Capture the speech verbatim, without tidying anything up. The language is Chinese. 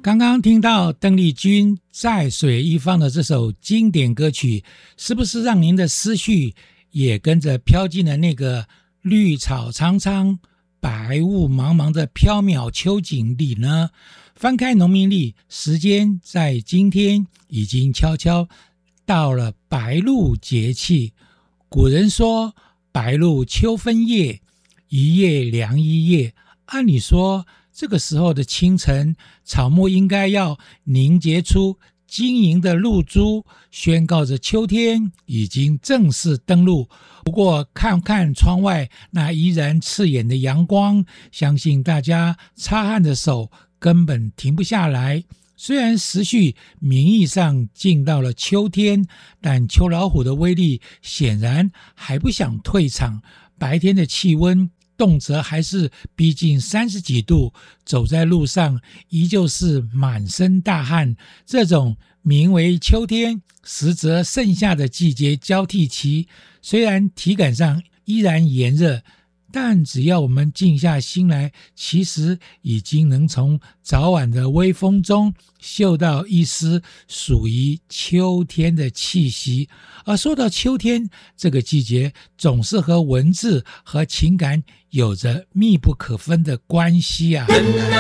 刚刚听到邓丽君在水一方的这首经典歌曲，是不是让您的思绪也跟着飘进了那个绿草苍苍、白雾茫茫的缥缈秋景里呢？翻开农民历，时间在今天已经悄悄到了白露节气。古人说白露秋分夜，一夜凉一夜。按理说这个时候的清晨，草木应该要凝结出晶莹的露珠，宣告着秋天已经正式登陆。不过看看窗外那依然刺眼的阳光，相信大家擦汗的手根本停不下来。虽然时序名义上进到了秋天，但秋老虎的威力显然还不想退场。白天的气温动辄还是逼近三十几度，走在路上依旧是满身大汗。这种名为秋天，实则盛夏的季节交替期，虽然体感上依然炎热，但只要我们静下心来，其实已经能从早晚的微风中嗅到一丝属于秋天的气息。而说到秋天这个季节，总是和文字和情感有着密不可分的关系啊。